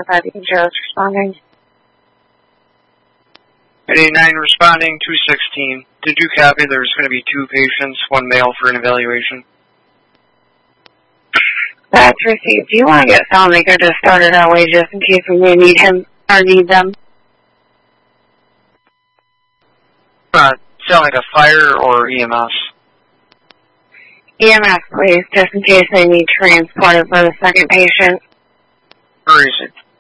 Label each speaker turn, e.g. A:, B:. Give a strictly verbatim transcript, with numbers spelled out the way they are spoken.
A: five Joe's responding.
B: eighty-nine responding, two sixteen. Did you copy there's going to be two patients, one male for an evaluation?
A: That's received. Do you want to get Soundmaker to start it that way just in case we may need him or need them?
B: Uh, sound like a fire or E M S?
A: E M S, please, just in case they need transported for the second patient.
B: Where is it?